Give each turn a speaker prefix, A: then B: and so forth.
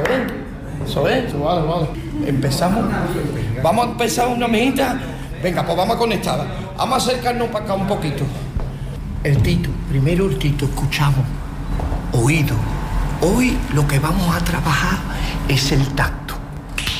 A: Eso, vale. Empezamos. Vamos a empezar una mejita. Venga, pues vamos a conectar. Vamos a acercarnos para acá un poquito. Primero el Tito, escuchamos. Oído. Hoy lo que vamos a trabajar es el tacto.